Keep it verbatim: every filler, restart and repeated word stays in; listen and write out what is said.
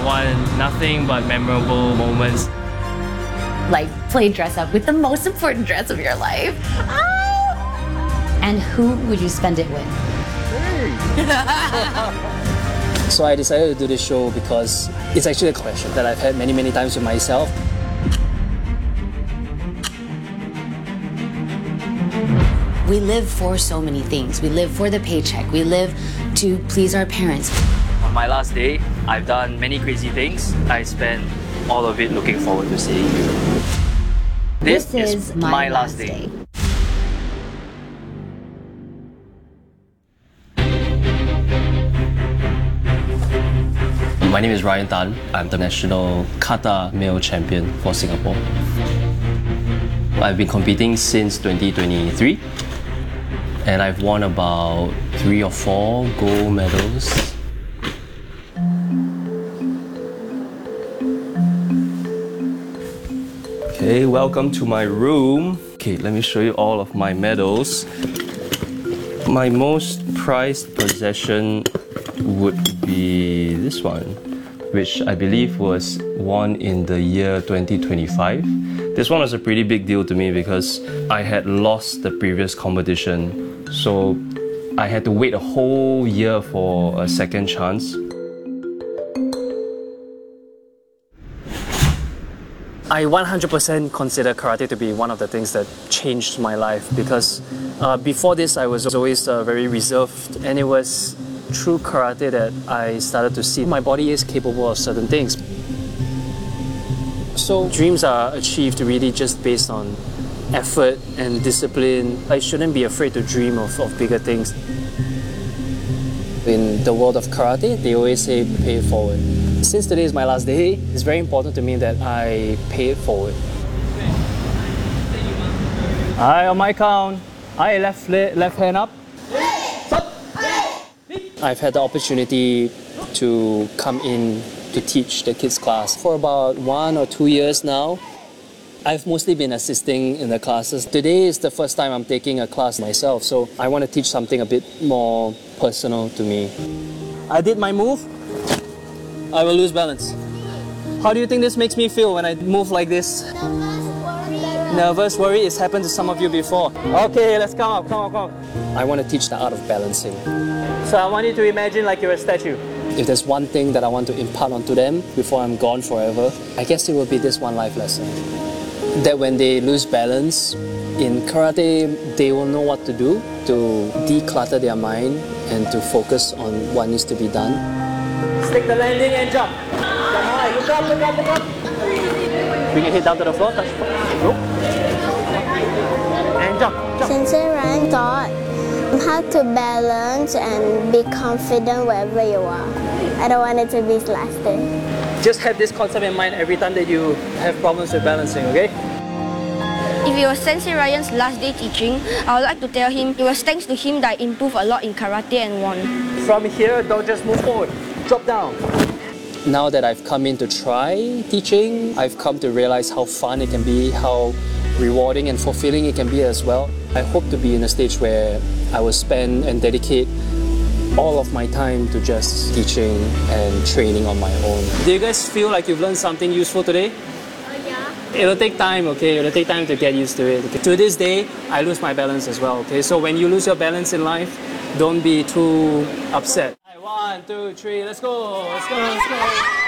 want nothing but memorable moments. Like play dress up with the most important dress of your life. Oh! And who would you spend it with? So I decided to do this show because it's actually a question that I've had many, many times with myself. We live for so many things. We live for the paycheck. We live to please our parents. On my last day, I've done many crazy things. I spent all of it looking forward to seeing you. This, This is, is my, my last last day. day. My name is Ryan Tan. I'm the national kata male champion for Singapore. I've been competing since twenty twenty-three and I've won about three or four gold medals. Okay, welcome to my room. Okay, let me show you all of my medals. My most prized possession would be this one, which I believe was won in the year twenty twenty-five. This one was a pretty big deal to me because I had lost the previous competition, so I had to wait a whole year for a second chance. I one hundred percent consider karate to be one of the things that changed my life because uh, before this I was always uh, very reserved, and it was through karate that I started to see my body is capable of certain things. So dreams are achieved really just based on effort and discipline. I shouldn't be afraid to dream of, of bigger things. In the world of karate, they always say pay it forward. Since today is my last day, it's very important to me that I pay it forward. Aye, on my count. Aye, left, left hand up. I've had the opportunity to come in to teach the kids class for about one or two years now. I've mostly been assisting in the classes. Today is the first time I'm taking a class myself, so I want to teach something a bit more personal to me. I did my move, I will lose balance. How do you think this makes me feel when I move like this? Nervous, worry, it's happened to some of you before. Okay, let's come up, come up, come up. I want to teach the art of balancing. So I want you to imagine like you're a statue. If there's one thing that I want to impart onto them before I'm gone forever, I guess it will be this one life lesson. That when they lose balance, in karate, they will know what to do to declutter their mind and to focus on what needs to be done. Stick the landing and jump. Jump high, look up, look up, look up. Bring your head down to the floor, touch the floor. And jump, jump. Sensei Ryan taught how to balance and be confident wherever you are. I don't want it to be his last day. Just have this concept in mind every time that you have problems with balancing, okay? If it was Sensei Ryan's last day teaching, I would like to tell him it was thanks to him that I improved a lot in karate and won. From here, don't just move forward, drop down. Now that I've come in to try teaching, I've come to realize how fun it can be, how rewarding and fulfilling it can be as well. I hope to be in a stage where I will spend and dedicate all of my time to just teaching and training on my own. Do you guys feel like you've learned something useful today? Uh, yeah. It'll take time, okay? It'll take time to get used to it. Okay? To this day, I lose my balance as well, okay? So when you lose your balance in life, don't be too upset. One, two, three, let's go, let's go, let's go.